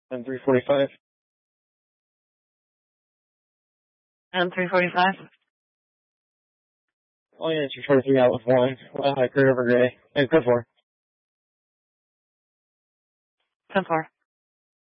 And 345. And 345. All units are trying to figure out with 1. High, clear over gray. And clear 4. 10-4.